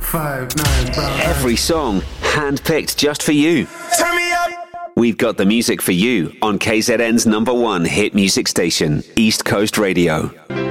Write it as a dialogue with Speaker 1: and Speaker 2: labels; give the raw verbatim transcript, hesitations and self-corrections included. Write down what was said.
Speaker 1: five, nine, brown.
Speaker 2: Every song handpicked just for you.
Speaker 1: Turn me up.
Speaker 2: We've got the music for you on K Z N's number one hit music station, East Coast Radio.